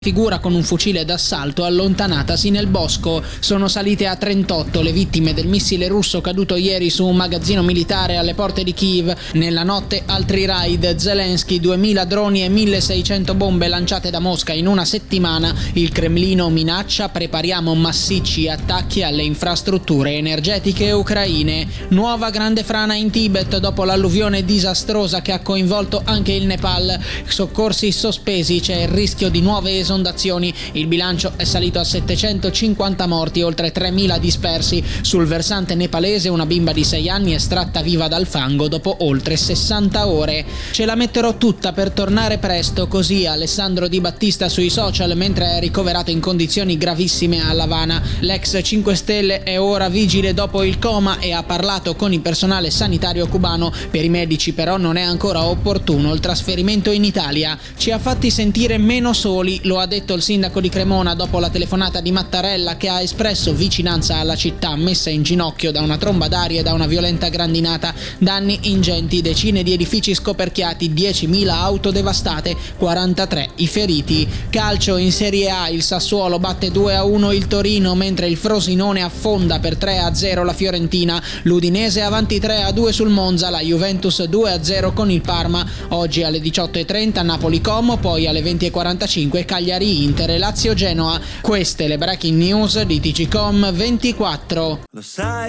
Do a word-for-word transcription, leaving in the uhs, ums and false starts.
figura con un fucile d'assalto allontanatasi nel bosco. Sono salite a trentotto le vittime del missile russo caduto ieri su un magazzino militare alle porte di Kiev. Nella notte altri raid, Zelensky, duemila droni e milleseicento bombe lanciate da Mosca in una settimana. Il Cremlino minaccia: prepariamo massicci attacchi alle infrastrutture energetiche ucraine. Nuova grande frana in Tibet dopo l'alluvione disastrosa che ha coinvolto anche il Nepal. Soccorsi sospesi, c'è il rischio di nuove esondazioni. Il bilancio è salito a settecentocinquanta morti, oltre tremila dispersi. Sul versante nepalese una bimba di sei anni estratta viva dal fango dopo oltre sessanta ore. Ce la metterò tutta per tornare presto, così Alessandro Di Battista sui social mentre è ricoverato in condizioni gravissime a L'Avana. L'ex cinque Stelle è ora vigile dopo il coma e ha parlato con il personale sanitario cubano. Per i medici però non è ancora opportuno il trasferimento in Italia. Ci ha fatti sentire meno soli, lo ha detto il sindaco di Cremona dopo la telefonata di Mattarella, che ha espresso vicinanza alla città messa in ginocchio da una tromba d'aria e da una violenta grandinata. Danni ingenti, decine di edifici scoperchiati, diecimila auto devastate, quarantatré i feriti. Calcio in Serie A, il Sassuolo batte due a uno il Torino, mentre il Frosinone affonda per tre a zero la Fiorentina. L'Udinese avanti tre a due sul Monza, la Juventus due a zero con il Parma. Oggi alle diciotto e trenta Napoli-Como, poi alle venti e quarantacinque Cagliari-Inter e Lazio-Genoa. Queste le breaking news di T G Com ventiquattro. Lo sai